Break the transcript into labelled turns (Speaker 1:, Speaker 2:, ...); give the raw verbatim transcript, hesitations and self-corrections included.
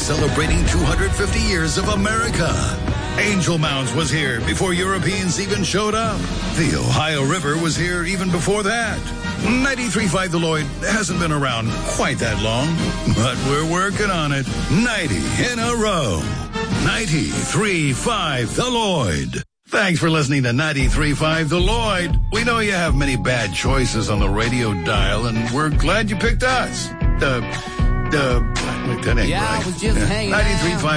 Speaker 1: celebrating two hundred fifty years of America. Angel Mounds was here before Europeans even showed up. The Ohio River was here even before that. ninety-three point five The Lloyd hasn't been around quite that long, but we're working on it. ninety in a row. ninety-three point five The Lloyd. Thanks for listening to ninety-three point five The Lloyd. We know you have many bad choices on the radio dial, and we're glad you picked us. The, the, that ain't
Speaker 2: yeah,
Speaker 1: right.
Speaker 2: I was just
Speaker 1: Yeah.
Speaker 2: hanging
Speaker 1: ninety-three point five